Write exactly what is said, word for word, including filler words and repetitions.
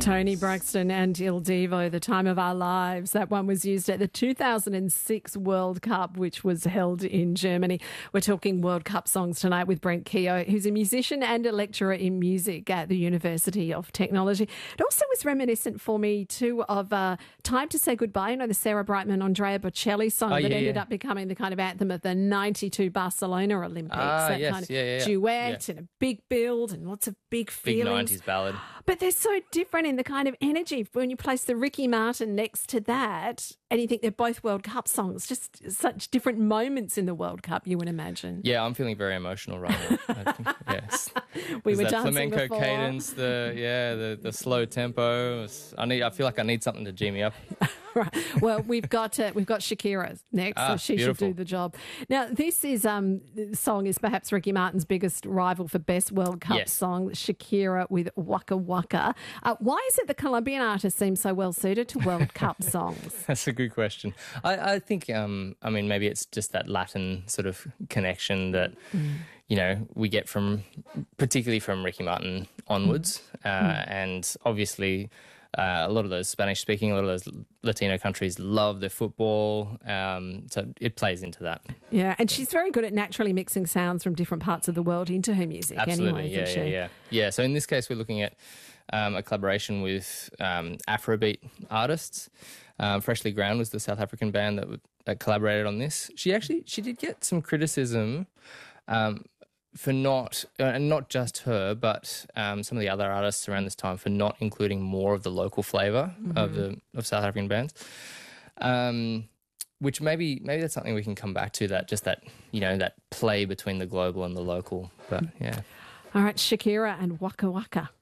Tony Braxton and Il Divo, The Time of Our Lives. That one was used at the two thousand six World Cup, which was held in Germany. We're talking World Cup songs tonight with Brent Keogh, who's a musician and a lecturer in music at the University of Technology. It also was reminiscent for me, too, of uh, Time to Say Goodbye, you know, the Sarah Brightman, Andrea Bocelli song oh, that yeah, ended yeah. up becoming the kind of anthem of the ninety-two Barcelona Olympics. Ah, that yes, kind of yeah, yeah, yeah. duet Yeah. and a big build and lots of big Big feelings. nineties ballad. But they're so different in the kind of energy when you place the Ricky Martin next to that and you think they're both World Cup songs, just such different moments in the World Cup, you would imagine. Yeah, I'm feeling very emotional right now. I think, yes. We There's were that dancing flamenco before. cadence, the yeah, the, the slow tempo. It's- I need. I feel like I need something to G me up. Right. Well, we've got uh, we've got Shakira next, Ah, so she beautiful. should do the job. Now, this is um the song is perhaps Ricky Martin's biggest rival for best World Cup Yes. song, Shakira with Waka Waka. Uh, why is it the Colombian artist seems so well suited to World Cup songs? That's a good question. I, I think. Um, I mean, maybe it's just that Latin sort of connection that you know we get from, particularly from Ricky Martin onwards, uh, and obviously. Uh, a lot of those Spanish-speaking, a lot of those Latino countries love their football, um, so it plays into that. Yeah, and she's very good at naturally mixing sounds from different parts of the world into her music. Absolutely, anyway, yeah, isn't yeah, she? yeah, yeah. So in this case, we're looking at um, a collaboration with um, Afrobeat artists. Um, Freshly Ground was the South African band that, w- that collaborated on this. She actually she did get some criticism. Um, for not, uh, and not just her, but um, some of the other artists around this time for not including more of the local flavour Mm-hmm. of the of South African bands, um, which maybe maybe that's something we can come back to. That just that you know that play between the global and the local. But yeah. All right, Shakira and Waka Waka.